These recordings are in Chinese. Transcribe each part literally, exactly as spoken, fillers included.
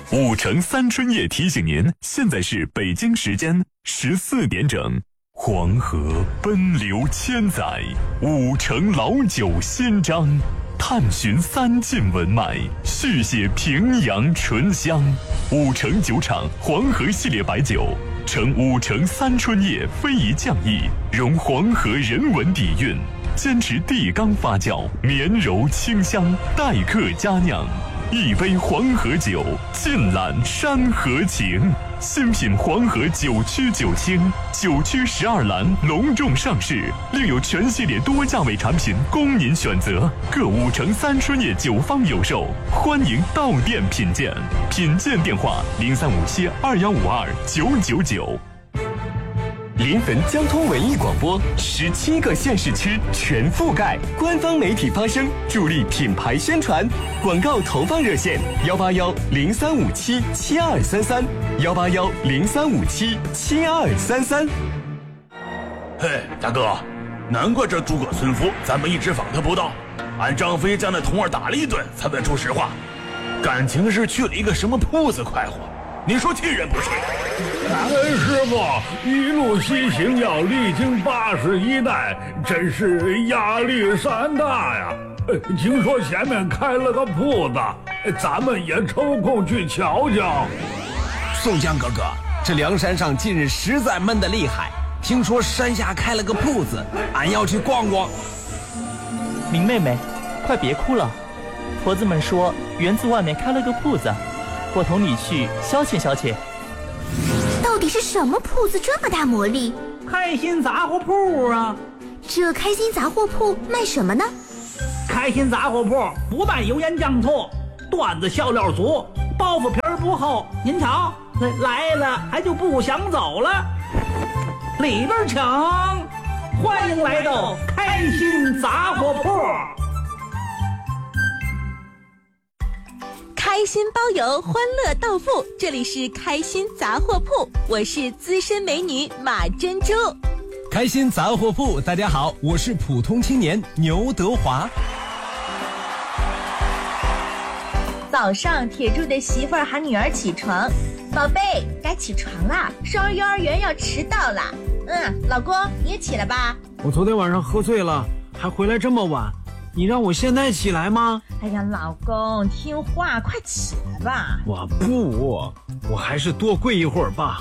五城三春夜提醒您，现在是北京时间十四点整。黄河奔流千载，五城老酒新章，探寻三晋文脉，续写平阳醇香。五城酒厂黄河系列白酒，承五城三春夜非遗匠艺，融黄河人文底蕴，坚持地缸发酵，绵柔清香，待客佳酿。一杯黄河酒，尽览山河情。新品黄河九曲九清，九曲十二栏隆重上市，另有全系列多价位产品供您选择。各五城三春夜酒坊有售，欢迎到店品鉴。品鉴电话零三五七二幺五二九九九。 临汾交通文艺广播，十七个县市区全覆盖，官方媒体发声，助力品牌宣传。广告投放热线：幺八幺零三五七七二三三，幺八幺零三五七七二三三。 嘿，大哥，难怪这诸葛村夫咱们一直访他不到，俺张飞将那童儿打了一顿，才问出实话，感情是去了一个什么铺子快活。你说气人不气？ 感恩师傅一路西行，要历经八十一代，真是压力山大呀！听说前面开了个铺子，咱们也抽空去瞧瞧。 宋江哥哥，这梁山上近日实在闷得厉害，听说山下开了个铺子，俺要去逛逛。 林妹妹，快别哭了，婆子们说园子外面开了个铺子，我同你去消遣消遣。 到底是什么铺子这么大魔力？ 开心杂货铺啊！ 这开心杂货铺卖什么呢？ 开心杂货铺不卖油盐酱醋，段子笑料足，包袱皮儿不厚。您瞧，来了还就不想走了。里边请，欢迎来到开心杂货铺。 开心包邮，欢乐到付，这里是开心杂货铺，我是资深美女马珍珠。 开心杂货铺，大家好，我是普通青年牛德华。 早上，铁柱的媳妇儿喊女儿起床，宝贝，该起床啦，少儿幼儿园要迟到啦。嗯，老公，你也起来吧。 我昨天晚上喝醉了，还回来这么晚，你让我现在起来吗？ 哎呀，老公，听话，快起来吧。 我不，我还是多跪一会儿吧。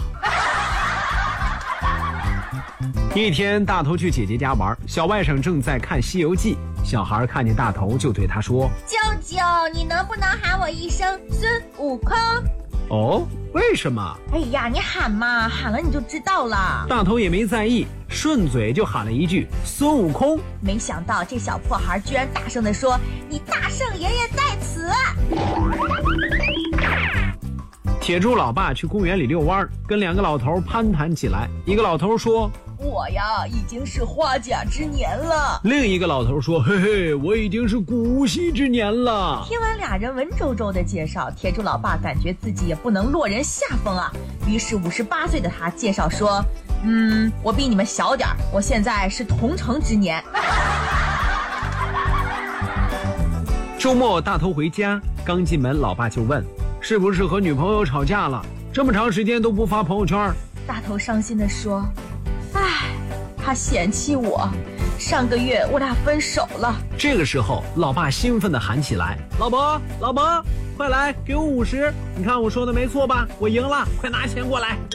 一天，大头去姐姐家玩，小外甥正在看《西游记》，小孩看见大头就对他说：“ 舅舅，你能不能喊我一声孙悟空？” 哦，为什么？ 哎呀，你喊嘛，喊了你就知道了。 大头也没在意，顺嘴就喊了一句孙悟空。 没想到这小破孩居然大声地说：“你大圣爷爷在此！” 铁柱老爸去公园里遛弯，跟两个老头攀谈起来。一个老头说：“ 我呀，已经是花甲之年了。” 另一个老头说：“嘿嘿，我已经是古稀之年了。” 听完俩人文绉绉的介绍，铁柱老爸感觉自己也不能落人下风啊，于是五十八岁的他介绍说：“嗯，我比你们小点儿，我现在是同城之年。” 周末大头回家，刚进门，老爸就问：“是不是和女朋友吵架了？这么长时间都不发朋友圈？” 大头伤心地说：“唉，他嫌弃我，上个月我俩分手了。” 这个时候，老爸兴奋地喊起来：“老婆，老婆，快来给我五十！你看我说的没错吧？我赢了，快拿钱过来！”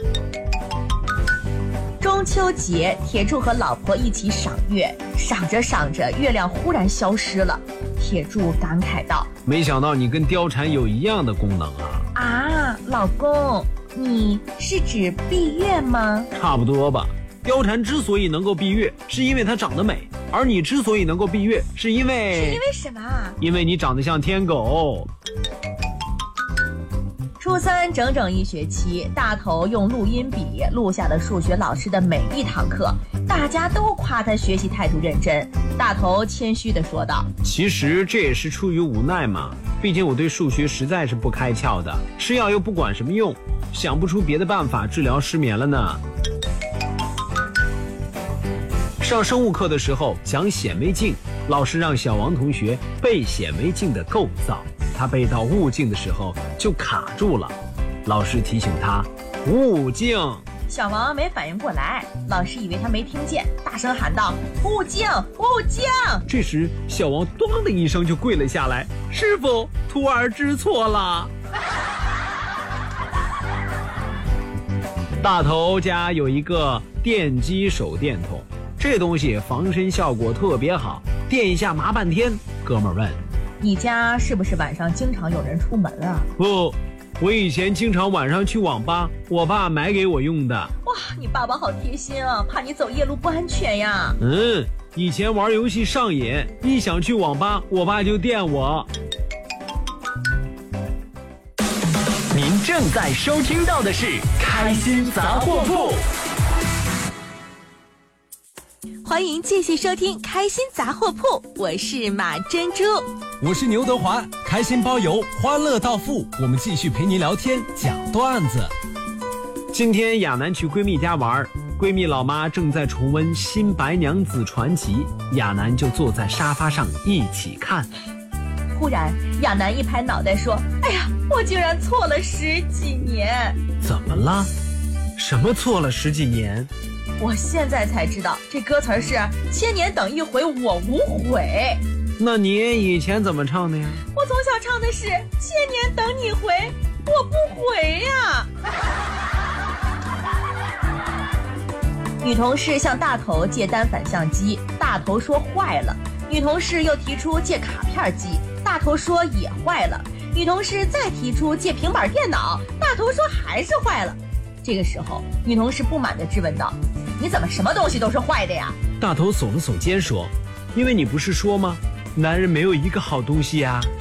中秋节，铁柱和老婆一起赏月，赏着赏着，月亮忽然消失了。铁柱感慨道：“ 没想到你跟貂蝉有一样的功能啊！” 啊，老公，你是指闭月吗？ 差不多吧。貂蝉之所以能够闭月，是因为她长得美，而你之所以能够闭月，是因为…… 是因为什么？ 因为你长得像天狗。 初三整整一学期，大头用录音笔录下了数学老师的每一堂课，大家都夸他学习态度认真。大头谦虚地说道：“ 其实这也是出于无奈嘛，毕竟我对数学实在是不开窍的，吃药又不管什么用，想不出别的办法治疗失眠了呢。”上生物课的时候讲显微镜，老师让小王同学背显微镜的构造。 他背到悟净的时候就卡住了。老师提醒他悟净， 小王没反应过来，老师以为他没听见，大声喊道：悟净，悟净！ 这时小王咣的一声就跪了下来，师傅，徒儿知错了。大头家有一个电击手电筒，这东西防身效果特别好，电一下麻半天。哥们儿问， 你家是不是晚上经常有人出门啊？ 不，我以前经常晚上去网吧，我爸买给我用的。 哇，你爸爸好贴心啊，怕你走夜路不安全呀。 嗯，以前玩游戏上瘾，一想去网吧，我爸就电我。 您正在收听到的是开心杂货铺。 欢迎继续收听开心杂货铺，我是马珍珠， 我是牛德华，开心包邮，欢乐到付，我们继续陪您聊天讲段子。 今天亚楠去闺蜜家玩，闺蜜老妈正在重温《新白娘子传奇》，亚楠就坐在沙发上一起看。 忽然亚楠一拍脑袋说：哎呀，我竟然错了十几年。 怎么了？什么错了十几年？ 我现在才知道，这歌词是千年等一回我无悔。 那你以前怎么唱的呀？ 我从小唱的是千年等你回我不悔呀。女同事向大头借单反相机，大头说坏了。女同事又提出借卡片机，大头说也坏了。女同事再提出借平板电脑，大头说还是坏了。这个时候女同事不满地质问道：你怎么什么东西都是坏的呀？ 大头耸了耸肩说：因为你不是说吗，男人没有一个好东西呀。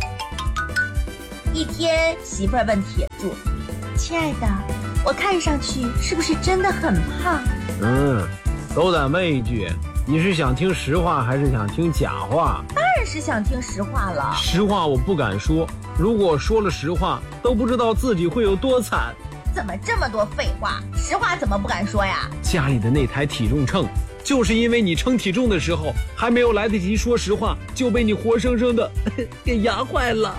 一天媳妇儿问铁柱：亲爱的，我看上去是不是真的很胖？ 嗯，斗胆问一句，你是想听实话还是想听假话？ 当然是想听实话了。 实话我不敢说，如果说了实话都不知道自己会有多惨。 怎么这么多废话？实话怎么不敢说呀？ 家里的那台体重秤，就是因为你称体重的时候还没有来得及说实话，就被你活生生的给压坏了。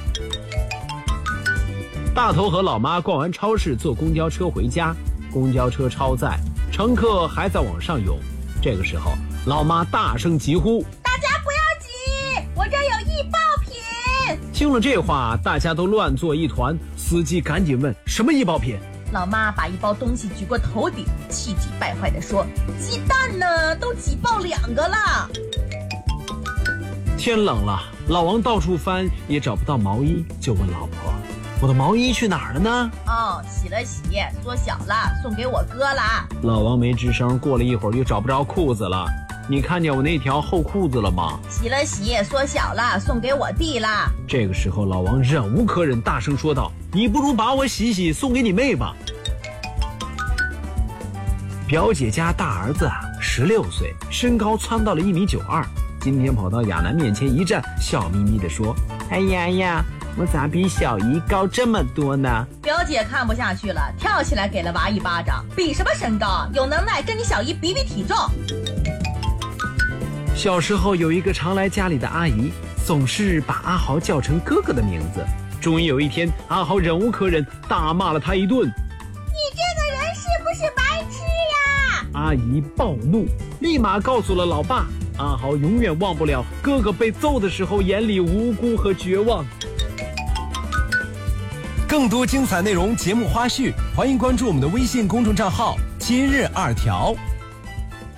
大头和老妈逛完超市，坐公交车回家，公交车超载，乘客还在往上涌。这个时候老妈大声疾呼： 大家不要挤，我这儿有易爆品。 听了这话，大家都乱作一团，司机赶紧问：什么易爆品？ 老妈把一包东西举过头顶，气急败坏地说：鸡蛋呢，都挤爆两个了。 天冷了，老王到处翻也找不到毛衣，就问老婆：我的毛衣去哪儿了呢？ 哦，洗了洗，缩小了，送给我哥了。 老王没吱声，过了一会儿又找不着裤子了。你看见我那条厚裤子了吗？ 洗了洗，缩小了，送给我弟了。 这个时候老王忍无可忍，大声说道：你不如把我洗洗，送给你妹吧。表姐家大儿子啊，十六岁，身高蹿到了一米九二。今天跑到亚楠面前一站，笑眯眯地说：哎呀呀，我咋比小姨高这么多呢？ 表姐看不下去了，跳起来给了娃一巴掌。比什么身高？有能耐跟你小姨比比体重。 小时候有一个常来家里的阿姨，总是把阿豪叫成哥哥的名字。终于有一天，阿豪忍无可忍，大骂了他一顿： 你这个人是不是白痴呀？ 阿姨暴怒，立马告诉了老爸。阿豪永远忘不了哥哥被揍的时候眼里无辜和绝望。 更多精彩内容、节目花絮，欢迎关注我们的微信公众账号今日二条。